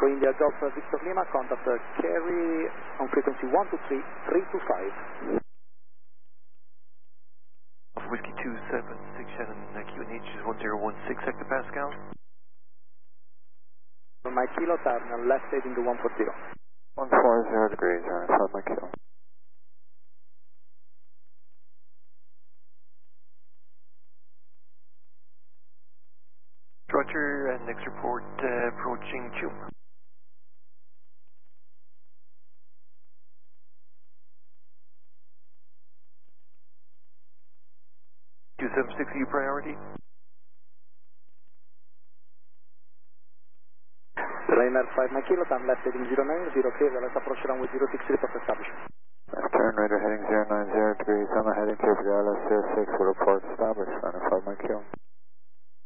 India Golf Victor Lima, contact Kerry on frequency 123.325. Whiskey 276 Shannon, QNH is 1016 hectopascal. My kilo terminal, left heading to 140. 140 degrees, 5 my kilo. Roger, and next report approaching Tume. 276, you priority? Rainer 5 my kilo, time left heading 090, clear, let's approach runway 06, report established. Left turn, radar heading 090 degrees, on the heading, Cape Dallas 06, will report established, running 5 my kilo.